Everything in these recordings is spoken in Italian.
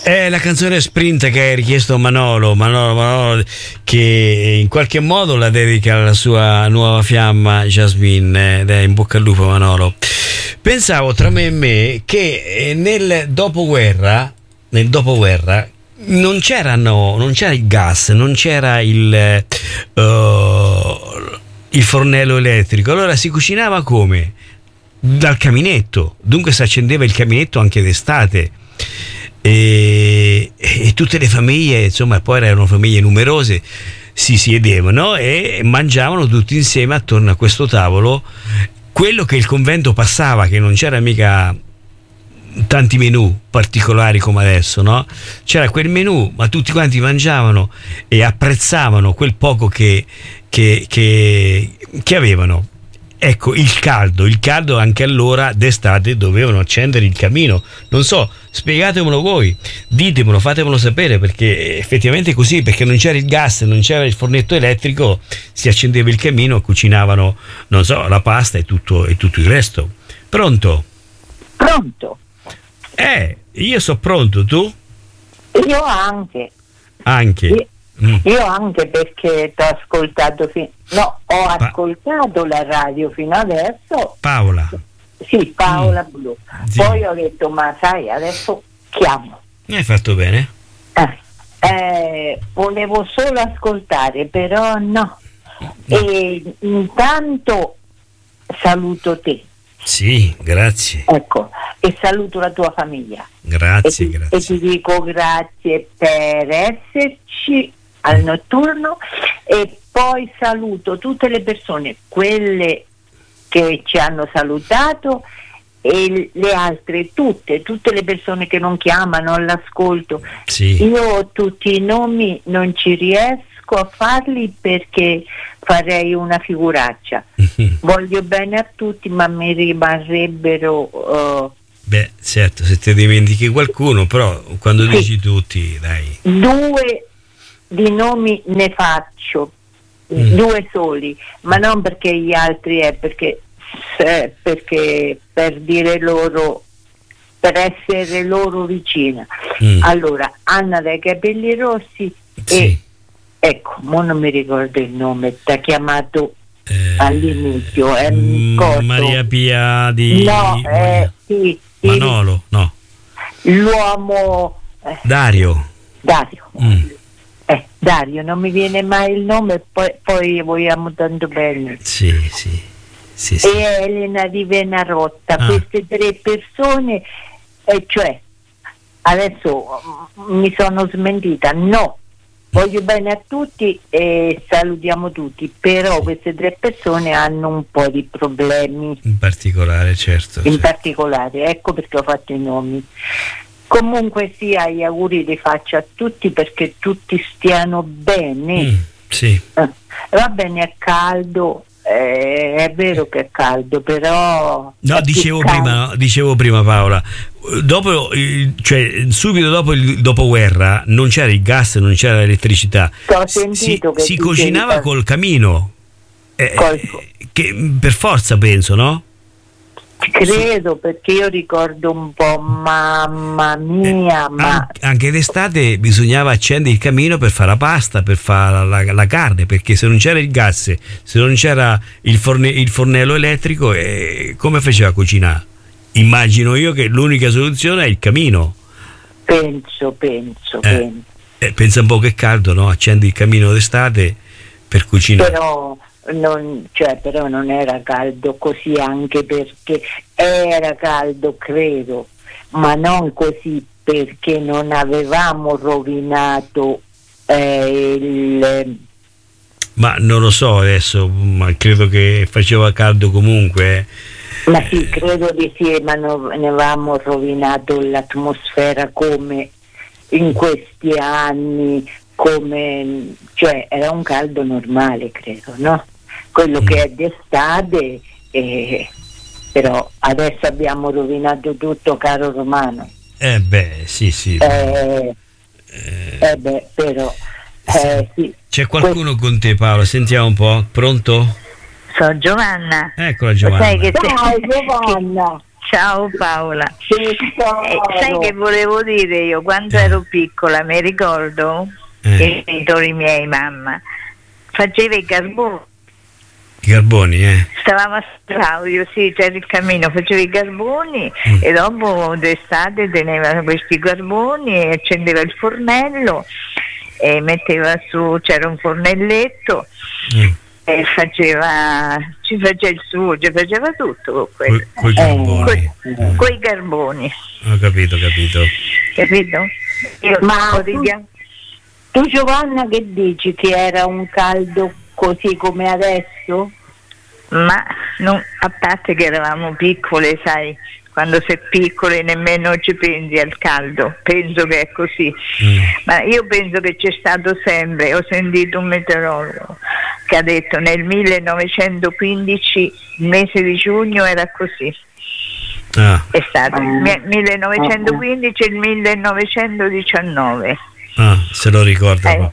È la canzone Sprint che hai richiesto Manolo, che in qualche modo la dedica alla sua nuova fiamma Jasmine. In bocca al lupo, Manolo. Pensavo tra me e me che nel dopoguerra non c'era il gas, non c'era il fornello elettrico, allora si cucinava come? Dal caminetto, dunque si accendeva il caminetto anche d'estate. E tutte le famiglie, insomma, poi erano famiglie numerose, si siedevano e mangiavano tutti insieme attorno a questo tavolo. Quello che il convento passava, che non c'era mica tanti menù particolari come adesso, no? C'era quel menù, ma tutti quanti mangiavano e apprezzavano quel poco che avevano. Ecco, il caldo anche allora d'estate dovevano accendere il camino. Non so, spiegatemelo voi, ditemelo, fatemelo sapere, perché effettivamente è così, perché non c'era il gas, non c'era il fornetto elettrico, si accendeva il camino, cucinavano, non so, la pasta e tutto il resto. Pronto? Pronto? Io so pronto, tu? Io anche. Io anche, perché t'ho ascoltato ho ascoltato la radio fino adesso. Paola. Sì, Paola Blu. Sì. Poi ho detto, ma sai, adesso chiamo. Hai fatto bene. Volevo solo ascoltare, però no. E intanto saluto te. Sì, grazie. Ecco, e saluto la tua famiglia. Grazie. E ti dico grazie per esserci al notturno, e poi saluto tutte le persone, quelle che ci hanno salutato e le altre, tutte le persone che non chiamano all'ascolto. Sì. Io tutti i nomi non ci riesco a farli perché farei una figuraccia. Voglio bene a tutti, ma mi rimarrebbero beh, certo, se ti dimentichi qualcuno, però quando dici tutti, dai. 2 di nomi ne faccio, 2 soli, ma non perché gli altri perché per dire loro, per essere loro vicina. Allora, Anna dai capelli rossi, sì. E ecco, mo non mi ricordo il nome, ti ha chiamato all'inizio, Maria Pia di sì, Manolo, no, l'uomo Dario. Dario, non mi viene mai il nome, poi vogliamo tanto bene. Sì. E Elena di Venarotta, queste 3 persone, cioè adesso mi sono smentita, no, voglio bene a tutti e salutiamo tutti, però queste 3 persone hanno un po' di problemi in particolare, certo. Particolare, ecco perché ho fatto i nomi. Comunque sia, gli auguri li faccio a tutti perché tutti stiano bene. Sì. Va bene, è caldo, è vero che è caldo, però no, dicevo prima Paola, dopo subito dopo il dopoguerra non c'era il gas, non c'era l'elettricità, si cucinava col camino, che per forza, penso, no? Credo, perché io ricordo un po', mamma mia, anche d'estate bisognava accendere il camino per fare la pasta, per fare la carne, perché se non c'era il gas, se non c'era il fornello elettrico, come faceva a cucinare? Immagino io che l'unica soluzione è il camino. Penso. Pensa un po' che è caldo, no? Accendi il camino d'estate per cucinare. Però non era caldo così, anche perché era caldo, credo, ma non così, perché non avevamo rovinato ma non lo so adesso, ma credo che faceva caldo comunque. Ma sì, credo di sì, ma non avevamo rovinato l'atmosfera come in questi anni, cioè era un caldo normale, credo, no? Quello che è d'estate, però adesso abbiamo rovinato tutto, caro Romano. Sì. Però sì. C'è qualcuno con te, Paolo? Sentiamo un po'. Pronto? Sono Giovanna. Eccola Giovanna. Sai che Ciao Giovanna. Ciao Paola. Sai che volevo dire io? Quando ero piccola mi ricordo i genitori miei, mamma, faceva i carboni. I carboni, Stavamo a Claudio, sì, c'era il camino, faceva i carboni e dopo d'estate teneva questi carboni e accendeva il fornello e metteva su, c'era un fornelletto e ci faceva il suo, ci faceva tutto con coi carboni. Coi carboni. Ho capito. Capito? Ma tu Giovanna che dici, che era un caldo così come adesso? Ma a parte che eravamo piccole, sai, quando sei piccole nemmeno ci pensi al caldo, penso che è così, ma io penso che c'è stato sempre, ho sentito un meteorologo che ha detto nel 1915 il mese di giugno era così. È stato il 1915 e il 1919. Se lo ricorda.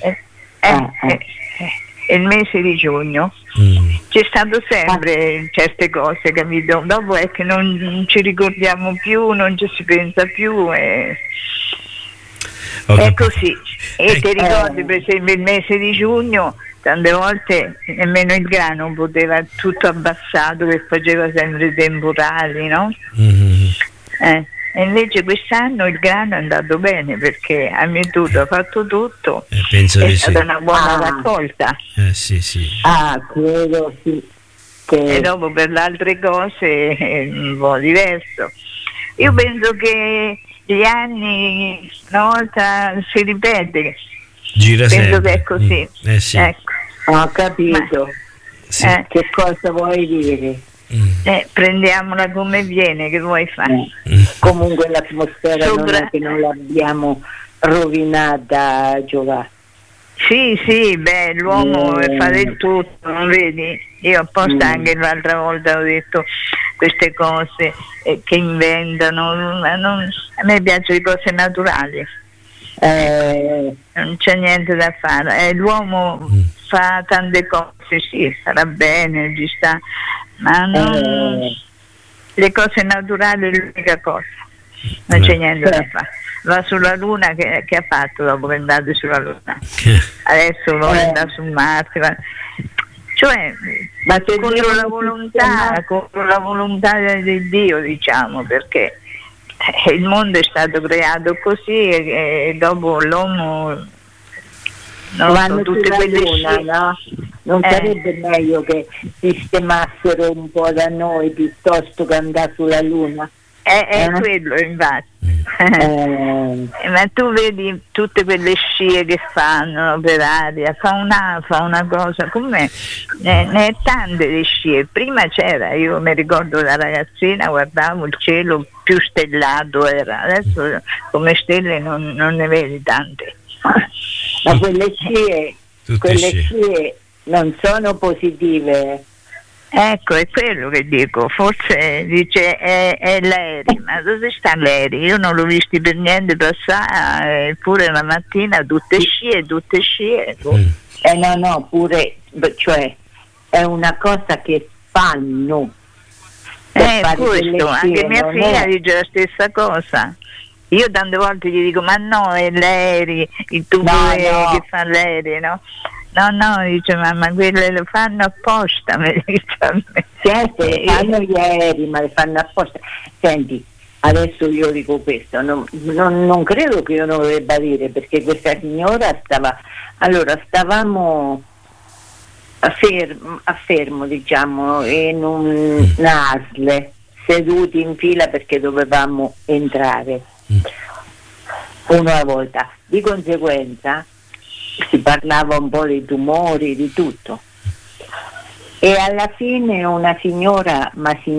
Il mese di giugno c'è stato sempre certe cose, capito? Dopo è che non ci ricordiamo più, non ci si pensa più, è così. E ti ricordi per esempio il mese di giugno, tante volte nemmeno il grano poteva, tutto abbassato, che faceva sempre temporali, no? E invece quest'anno il grano è andato bene perché ha mietuto, ha fatto tutto, penso è di stata sì. una buona raccolta. Sì. Credo sì. E dopo per le altre cose è un po' diverso. Io penso che gli anni una volta si ripete. Gira penso sempre. Che è così. Sì. Ecco. Ho capito. Sì. Che cosa vuoi dire? Prendiamola come viene, che vuoi fare? Comunque l'atmosfera non è che non l'abbiamo rovinata, Giovanni. Sì, l'uomo fa del tutto, non vedi? Io apposta anche l'altra volta ho detto queste cose che inventano, a me piacciono le cose naturali, non c'è niente da fare, l'uomo fa tante cose, sì, farà bene, ci sta, ma le cose naturali è l'unica cosa, non c'è niente da fare. Va sulla Luna, che ha fatto dopo che è andato sulla Luna? Adesso vuole andare su Marte, cioè ma contro la volontà di Dio, diciamo, perché il mondo è stato creato così e dopo l'uomo vanno tutte quelle Luna, no? Non sarebbe meglio che sistemassero un po' da noi piuttosto che andare sulla Luna? È quello, infatti. Ma tu vedi tutte quelle scie che fanno per aria, fa una cosa, com'è? Ne è tante di scie. Prima c'era, io mi ricordo da ragazzina, guardavo il cielo più stellato era, adesso come stelle non ne vedi tante. Ma quelle scie non sono positive. Ecco, è quello che dico, forse dice è l'aereo, ma dove sta l'aereo? Io non l'ho visto per niente passare, eppure la mattina tutte scie. No, pure, cioè è una cosa che fanno. Questo, anche mia figlia dice la stessa cosa. Io tante volte gli dico, ma no, è l'aereo, il tubo che fa l'aereo, no? No, dice mamma, quelle lo fanno apposta, mi dice a me. Certo, fanno gli aerei, ma le fanno apposta. Senti, adesso io dico questo, non credo che io non lo debba dire, perché questa signora stavamo a fermo, diciamo, in un ASL, seduti in fila perché dovevamo entrare uno alla volta. Di conseguenza si parlava un po' dei tumori, di tutto, e alla fine una signora,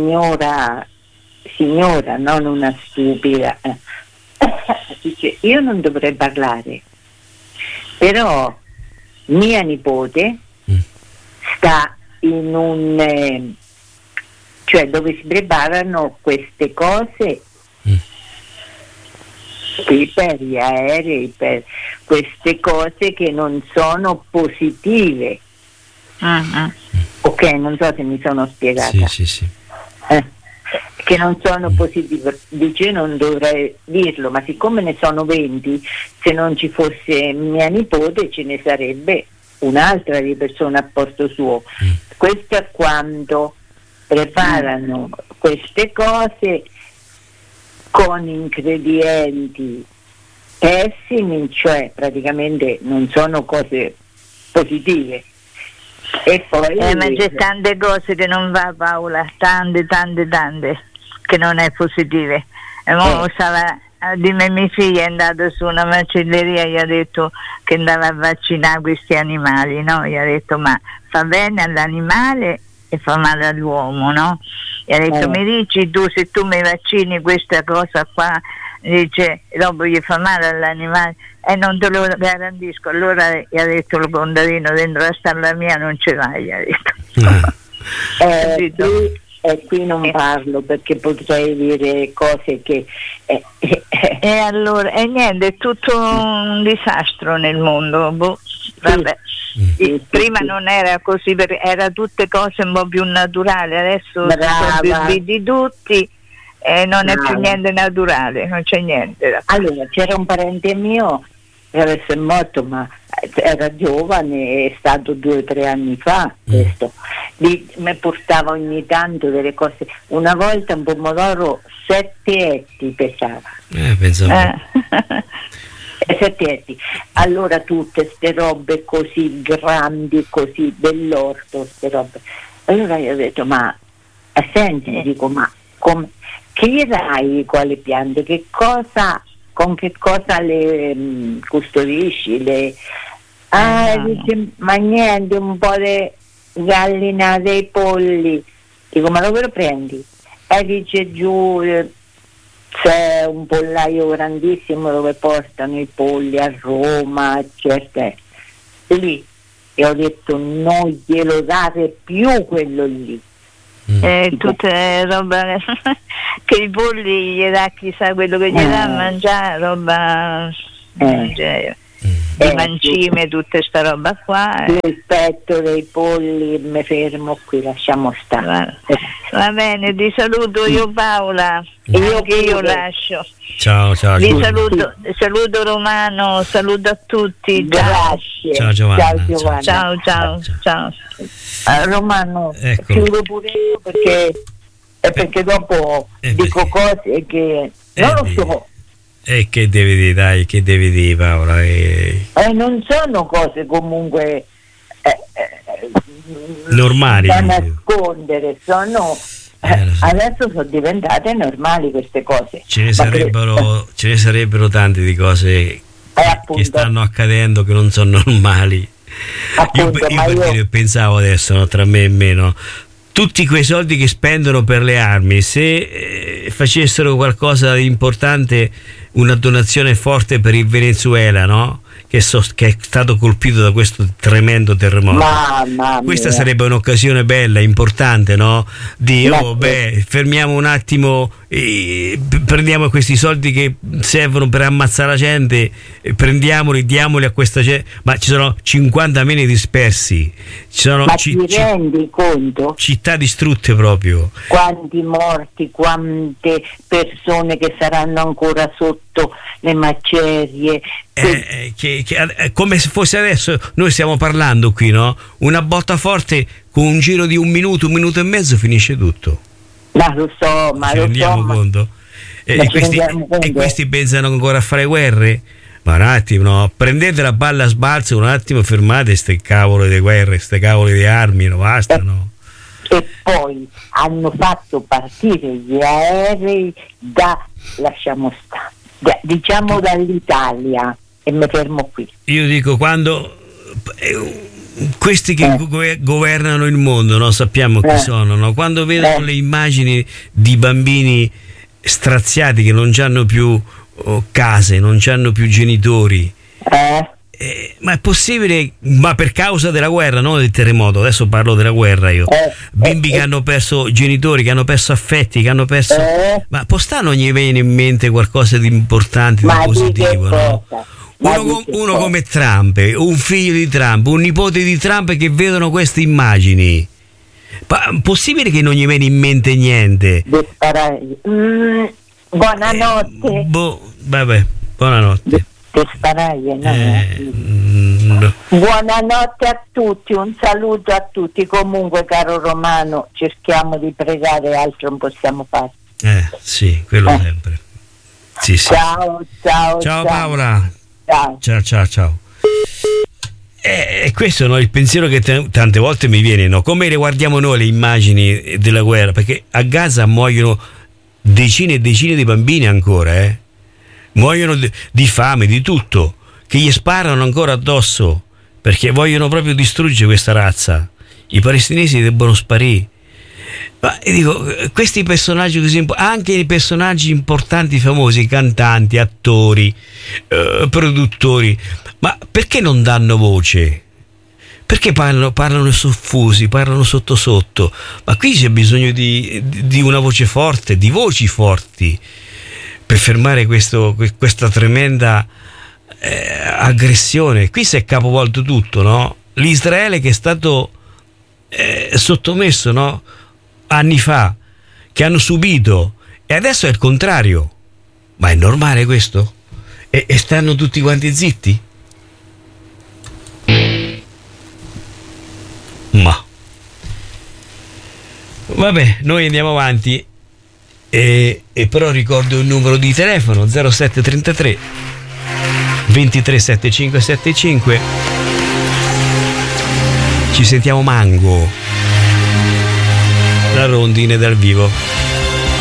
non una stupida, dice: io non dovrei parlare, però mia nipote sta in un cioè dove si preparano queste cose per gli aerei, per queste cose che non sono positive. Ok, non so se mi sono spiegata. Sì. che non sono positive. Dice non dovrei dirlo, ma siccome ne sono 20, se non ci fosse mia nipote ce ne sarebbe un'altra di persona a posto suo. Questo è quando preparano queste cose con ingredienti pessimi, cioè praticamente non sono cose positive. E poi ma c'è tante cose che non va, Paola, tante che non è positive. E di me mia figlia è andata su una macelleria e gli ha detto che andava a vaccinare questi animali, no? Gli ha detto ma fa bene all'animale e fa male all'uomo, no? Gli ha detto mi dici tu, se tu mi vaccini questa cosa qua, dice dopo gli fa male all'animale, e non te lo garantisco. Allora gli ha detto il contadino, dentro la stalla mia non ce l'hai, gli ha detto. Qui non parlo perché potrei dire cose che e allora niente, è tutto un disastro nel mondo. Vabbè. Prima non era così, era tutte cose un po' più naturali, adesso sono di tutti e non è più niente naturale, non c'è niente. Allora c'era un parente mio che adesso è morto, ma era giovane, è stato 2 o 3 anni fa questo. Mi portava ogni tanto delle cose. Una volta un pomodoro 7 etti pesava. Pensavo. 7 etti. Allora tutte ste robe così grandi, così dell'orto, ste robe. Allora io ho detto, ma senti, dico, ma come, che hai quale piante? Con che cosa le custodisci? Dice, ma niente, un po' di gallina, dei polli. Dico, ma dove lo prendi? E dice, giù c'è un pollaio grandissimo dove portano i polli a Roma, eccetera. Lì. E ho detto, non glielo dare più quello lì. Tutte roba che i polli gli dà chissà quello che gli dà a mangiare, roba di mancime, tutta sta roba qua. Rispetto dei polli, mi fermo qui, lasciamo stare. Va bene, ti saluto io, Paola, io lascio. Ciao. Vi saluto Romano, saluto a tutti. Grazie. Ciao Giovanna. Ciao. Romano, Eccolo. chiudo pure io perché dopo dico cose che non lo so. E che devi dire, dai, che devi dire, Paola? Non sono cose comunque normali da nascondere, sono adesso sono diventate normali queste cose. Ce ne sarebbero tante di cose che stanno accadendo che non sono normali. Appunto, io pensavo adesso, no, tra me e me, no? Tutti quei soldi che spendono per le armi, se facessero qualcosa di importante, una donazione forte per il Venezuela, no? Che è stato colpito da questo tremendo terremoto. Questa sarebbe un'occasione bella, importante, no? Fermiamo un attimo, prendiamo questi soldi che servono per ammazzare la gente, prendiamoli, diamoli a questa gente. Ma ci sono 50.000 dispersi, ci sono ti rendi conto? Città distrutte proprio. Quanti morti, quante persone che saranno ancora sotto le macerie. Come se fosse adesso, noi stiamo parlando qui, no? Una botta forte, con un giro di 1 minuto, 1 minuto e mezzo finisce tutto. Ma lo so, ma ci rendiamo conto? E questi pensano ancora a fare guerre? Ma un attimo, no? Prendete la palla a sbalzo, un attimo, fermate ste cavolo di guerre, ste cavolo di armi, no? Basta, no? E poi hanno fatto partire gli aerei lasciamo stare, diciamo dall'Italia, e mi fermo qui. Io dico, quando questi che governano il mondo, no? Sappiamo chi sono, no? Quando vedono le immagini di bambini straziati che non hanno più case, non hanno più genitori, ma è possibile, ma per causa della guerra, non del terremoto, adesso parlo della guerra io, bimbi che hanno perso genitori, che hanno perso affetti, che hanno perso, ma non gli viene in mente qualcosa di importante, di positivo, no? Uno come Trump, un figlio di Trump, un nipote di Trump che vedono queste immagini, Possibile che non gli viene in mente niente? Buonanotte. Vabbè, buonanotte. No. Buonanotte a tutti, un saluto a tutti. Comunque, caro Romano, cerchiamo di pregare, altro non possiamo fare. Sì, quello sempre. Sì. Ciao Paola. Ciao. E questo, no, il pensiero che tante volte mi viene, no? Come le guardiamo noi le immagini della guerra, perché a Gaza muoiono decine e decine di bambini ancora, muoiono di fame, di tutto, che gli sparano ancora addosso perché vogliono proprio distruggere questa razza. I palestinesi debbono sparire. Ma dico, questi personaggi così anche i personaggi importanti, famosi, cantanti, attori, produttori, ma perché non danno voce? Perché parlano soffusi, parlano sotto? Ma qui c'è bisogno di una voce forte, di voci forti, per fermare questa tremenda aggressione. Qui si è capovolto tutto, no? L'Israele che è stato sottomesso, no? Anni fa, che hanno subito, e adesso è il contrario. Ma è normale questo? E stanno tutti quanti zitti? Ma vabbè, noi andiamo avanti. E però ricordo il numero di telefono 0733 23 75 75. Ci sentiamo Mango, la rondine dal vivo.